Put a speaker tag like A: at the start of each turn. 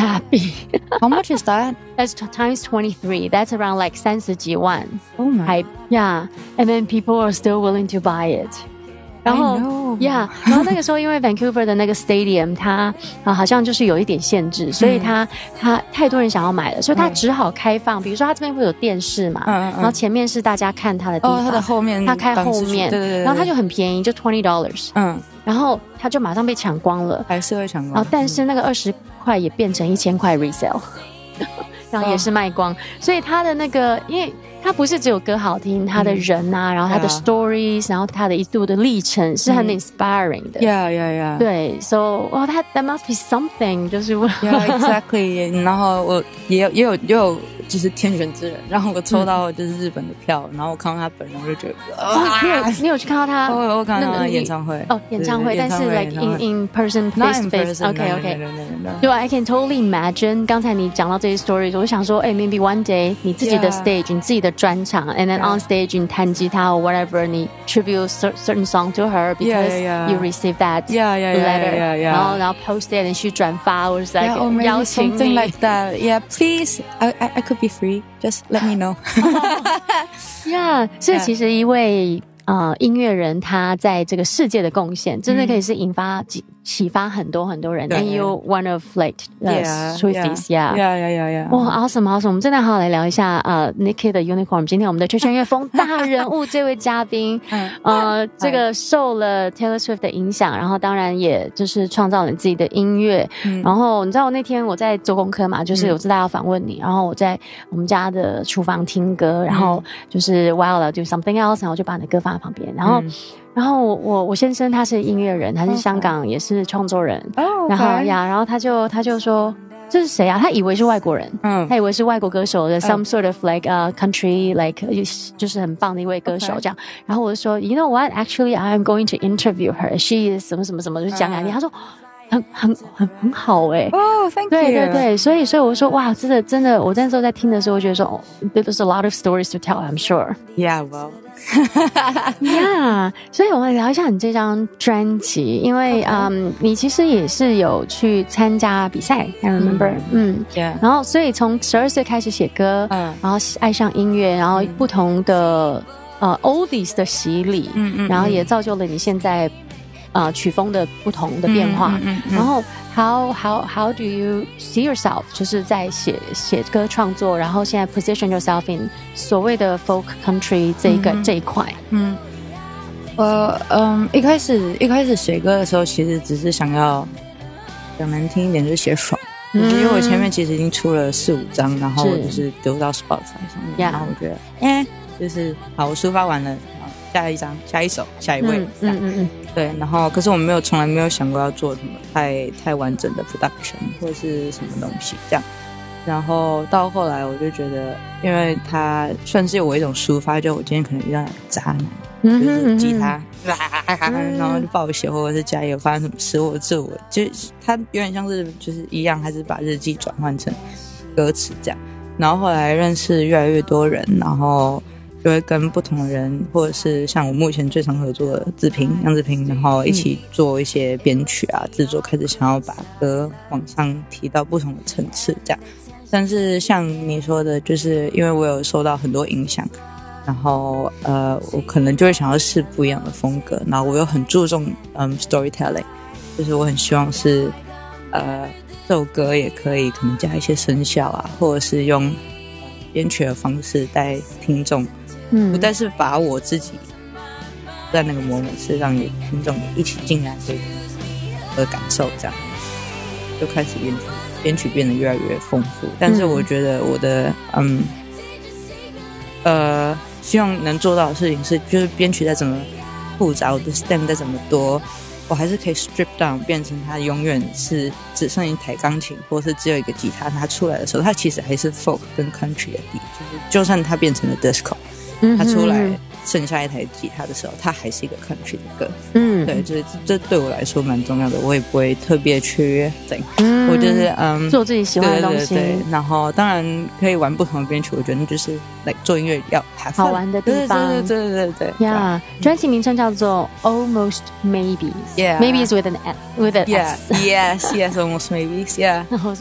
A: 台币。
B: How much is that?
A: That's times 23. That's around like 30几万。
B: Oh my.
A: Yeah. And then people are still willing to buy it. 然后 yeah， 然后那个时候因为 Vancouver 的那个 stadium 它好像就是有一点限制，所以它太多人想要买了，所以它只好开放，比如说它这边会有电视嘛，然后前面是大家看它的地方，
B: 它的后面
A: 它开后面，
B: 对，
A: 然后它就很便宜，就$20，然后它就马上被抢光了，
B: 还是会抢光，
A: 然后但是那个20块也变成1000块 resale， 然后也是卖光，所以它的那个因为。它不是只有歌好听，它的人啊，然后它的 stories， 然后它的一度的历程是很 inspiring 的。
B: Yeah.
A: 对 ，so that must be something， 就是
B: Yeah, exactly。然后我也有就是天选之人，然后我抽到就是日本的票，然后我看到他本人，我就觉得
A: 你有去看到他？
B: 我看到他演唱会
A: 演唱会，但是 like in person face to face。OK， 对 ，I can totally imagine。刚才你讲到这些 stories， 我想说，maybe one day 你自己的 stage， 你自己的专场 ，and then on stage 你弹吉他 or whatever， 你 tribute certain song to her because you receive that letter， 然后 post it， 你去转发或者是 like 邀请你
B: something like that。Yeah, please, I could be free. Just let me know.
A: Yeah， 所以其实一位音乐人他在这个世界的贡献，真的可以是启发很多很多人。And you one of like Swifties, yeah. 哇 ，awesome。我们真的好好来聊一下Nikki 的 Unicorn。今天我们的吹吹乐风大人物这位嘉宾，这个受了 Taylor Swift 的影响，然后当然也就是创造了你自己的音乐。然后你知道我那天我在做功课嘛，就是我知道要访问你，然后我在我们家的厨房听歌，然后就是 while I do something else， 然后就把你的歌放在旁边，然后我先生他是音乐人，他是香港也是创作人，然后他就说这是谁啊？他以为是外国人，他以为是外国歌手的 some sort of like country like 就是很棒的一位歌手这样。然后我就说 You know what? Actually, I'm going to interview her. She is 什么什么什么，就讲他说。很好
B: thank you。
A: 对，所以我说哇，真的，我那时候在聽的时候，我觉得说there's a lot of stories to tell, I'm sure.
B: Yeah, well.
A: Yeah， 所以我们聊一下你这张专辑，因为你其实也是有去参加比赛 I remember，
B: yeah。
A: 然后所以从12岁开始写歌，然后爱上音乐，然后不同的oldies 的洗礼，然后也造就了你现在曲风的不同的变化，然后 how do you see yourself 就是在写歌创作，然后现在 position yourself in 所谓的 folk country 这一块。
B: 一开始写歌的时候，其实只是想要讲难听一点就是写爽，就是因为我前面其实已经出了4-5张，然后就是丢到 Spotify 上面，然后我觉得就是好，我抒发完了，下一张下一首下一位，对，然后可是我从来没有想过要做什么太完整的 production 或者是什么东西这样，然后到后来我就觉得，因为它算是我一种抒发，就我今天可能遇到渣男，就是吉他然后就暴血，或者是家里有发生什么事，或者是我就是它有点像是就是一样，还是把日记转换成歌词这样，然后后来认识越来越多人，然后就会跟不同的人，或者是像我目前最常合作的杨志平，然后一起做一些编曲啊制作，开始想要把歌往上提到不同的层次这样。但是像你说的，就是因为我有受到很多影响，然后我可能就会想要试不一样的风格，然后我又很注重storytelling， 就是我很希望是这首歌也可以可能加一些声效啊，或者是用编曲的方式带听众，不但是把我自己在那个moment是让听众一起进来的感受，这样就开始编曲变得越来越丰富。但是我觉得我的希望能做到的事情是，就是编曲再怎么复杂，我的 stem 再怎么多，我还是可以 strip down 变成它永远是只剩一台钢琴，或是只有一个吉他，它出来的时候它其实还是 folk 跟 country 的底，就是就算它变成了 disco， 它出来剩下一台吉他的时候，它还是一个 country 的歌。对，就是这对我来说蛮重要的，我也不会特别去我就是
A: 做自己喜欢的东西。
B: 对，然后当然可以玩不同的编曲，我觉得就是做音乐要 have fun，
A: 好玩的地方。
B: 对。
A: Yeah， 专辑名称叫做 Almost Maybe。Maybe is with an S.
B: Yes, almost maybe. Yeah.